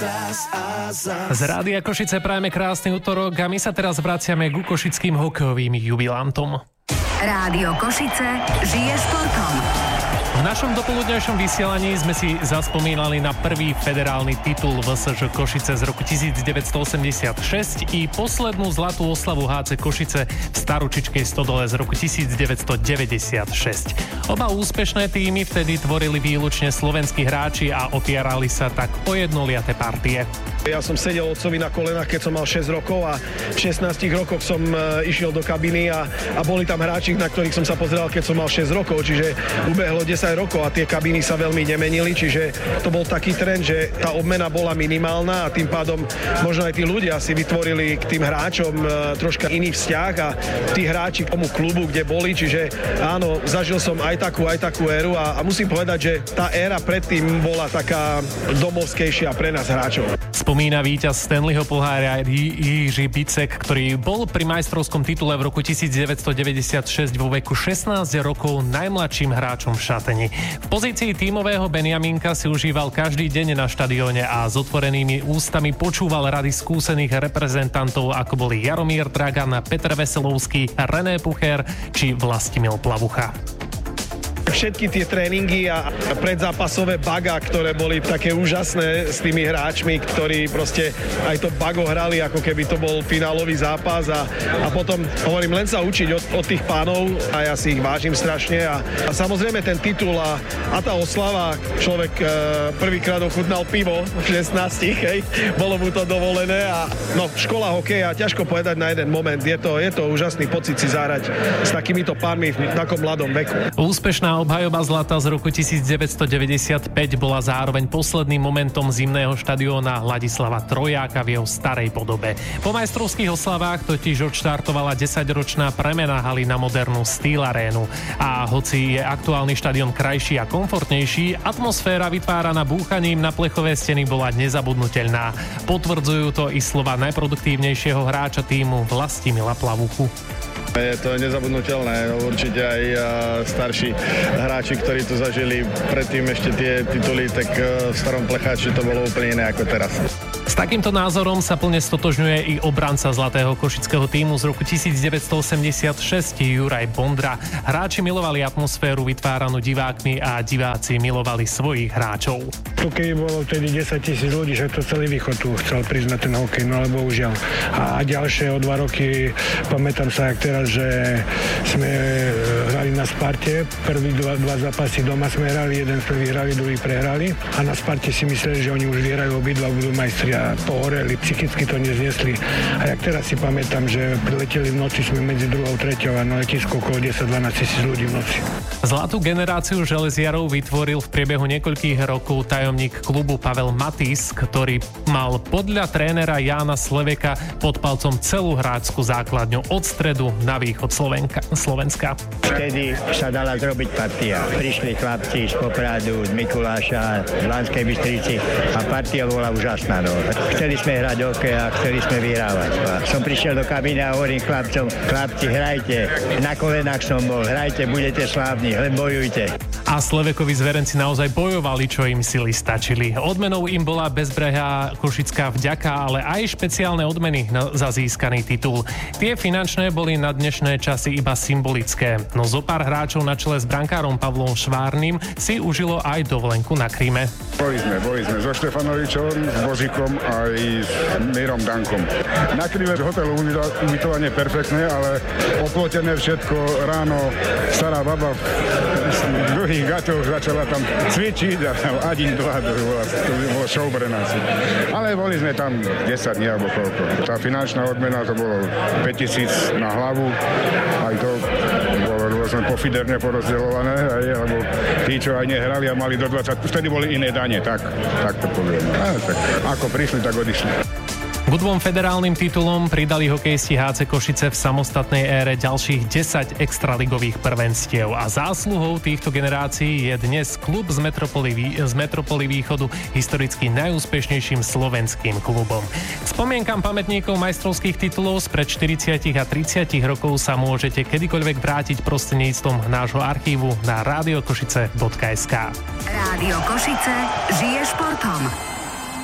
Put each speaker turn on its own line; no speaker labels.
Z Rádia Košice prajeme krásny utorok a my sa teraz vraciame ku košickým hokejovým jubilantom.
Rádio Košice žije športom.
V našom dopoludňajšom vysielaní sme si zaspomínali na prvý federálny titul VSŽ Košice z roku 1986 i poslednú zlatú oslavu HC Košice v Staručičkej stodole z roku 1996. Oba úspešné týmy vtedy tvorili výlučne slovenskí hráči a opierali sa tak o jednoliaté partie.
Ja som sedel otcovi na kolenách, keď som mal 6 rokov a v 16 rokoch som išiel do kabiny a boli tam hráči, na ktorých som sa pozeral, keď som mal 6 rokov, čiže ubehlo 10 rokov a tie kabiny sa veľmi nemenili, čiže to bol taký trend, že tá obmena bola minimálna a tým pádom možno aj tí ľudia si vytvorili k tým hráčom troška iný vzťah a tí hráči k tomu klubu, kde boli, čiže áno, zažil som aj takú éru a musím povedať, že tá éra predtým bola taká domovskejšia pre nás hráčov.
Spomína víťaz Stanleyho pohára Jiří Bicek, ktorý bol pri majstrovskom titule v roku 1996 vo veku 16 rokov najmladším hráčom v šateni. V pozícii tímového Benjamínka si užíval každý deň na štadióne a s otvorenými ústami počúval rady skúsených reprezentantov, ako boli Jaromír Dragan, Petr Veselovský, René Pucher či Vlastimil Plavucha.
Všetky tie tréningy a predzápasové baga, ktoré boli také úžasné s tými hráčmi, ktorí proste aj to bago hrali, ako keby to bol finálový zápas a potom hovorím, len sa učiť od tých pánov a ja si ich vážim strašne a samozrejme ten titul a tá oslava, človek prvýkrát ochutnal pivo v 16, hej, bolo mu to dovolené a no, škola hokeja, ťažko povedať na jeden moment, je to úžasný pocit si zahrať s takýmito pánmi v takom mladom veku.
Úspešná obhajoba zlata z roku 1995 bola zároveň posledným momentom zimného štadióna Ladislava Trojáka v jeho starej podobe. Po majstrovských oslavách totiž odštartovala 10-ročná premena haly na modernú Steel Arénu. A hoci je aktuálny štadión krajší a komfortnejší, atmosféra vytváraná búchaním na plechové steny bola nezabudnuteľná. Potvrdzujú to i slova najproduktívnejšieho hráča týmu Vlastimila Plavuchu.
Je to nezabudnutelné, určite aj starší hráči, ktorí to zažili predtým ešte tie tituly, tak v starom plecháči to bolo úplne iné ako teraz.
S takýmto názorom sa plne stotožňuje i obranca zlatého košického týmu z roku 1986 Juraj Bondra. Hráči milovali atmosféru vytváranú divákmi a diváci milovali svojich hráčov.
Tu keby bolo vtedy 10 000 ľudí, že to celý východ tu chcel priznať ten hokej, no ale bohužiaľ. A ďalšie o 2 roky, pamätám sa, jak teraz, že sme hrali na Sparte, prvý dva zápasy doma sme hrali, jeden sme vyhrali, druhý prehrali a na Sparte si mysleli, že oni už vyhrajú obidva, budú majstri a pohoreli, psychicky to neznesli. A jak teraz si pamätám, že prileteli v noci, sme medzi 2. a 3. a na letisku okolo 10-12 000 ľudí v noci.
Zlatú generáciu železiarov vytvoril v priebehu niekoľkých rokov tajomník klubu Pavel Matis, ktorý mal podľa trénera Jána Sleveka pod palcom celú hráčskú základňu od stredu na východ Slovenska.
Vtedy sa dala zrobiť partia. Prišli chlapci z Popradu, z Mikuláša, z Banskej Bystrici a partia bola úžasná. No. Chceli sme hrať hokej a chceli sme vyhrávať. Som prišiel do kabíny a hovorím chlapcom, chlapci, hrajte, na kolenách som bol, hrajte, budete slávni, len bojujte.
A Slevekovi zverenci naozaj bojovali, čo im sily stačili. Odmenou im bola bezbrehá košická vďaka, ale aj špeciálne odmeny za získaný titul. Tie finančné boli na dnešné časy iba symbolické, no zo pár hráčov na čele s brankárom Pavlom Švárnym si užilo aj dovolenku na Kryme.
Boli sme so Štefanovičom, s Božikom aj s Mírom Dankom. Na Kryme hotelu ubytovanie perfektné, ale oplotené všetko. Ráno stará baba v dlhých gaťoch začala tam cvičiť a adin to bolo show pre nás. Ale boli sme tam 10 dní alebo koľko. Tá finančná odmena to bolo 5 000 na hlavu, aj to bolo rôzne pofiderne porozdeľované, lebo tí, čo aj nehrali a mali do 20, vtedy boli iné dane, tak to poviem. Tak, ako prišli, tak odišli.
K dvom federálnym titulom pridali hokejisti HC Košice v samostatnej ére ďalších 10 extraligových prvenstiev a zásluhou týchto generácií je dnes klub z Metropoly Východu historicky najúspešnejším slovenským klubom. Spomienkam pamätníkov majstrovských titulov spred 40 a 30 rokov sa môžete kedykoľvek vrátiť prostredníctvom nášho archívu na radiokošice.sk.
Rádio Košice žije športom.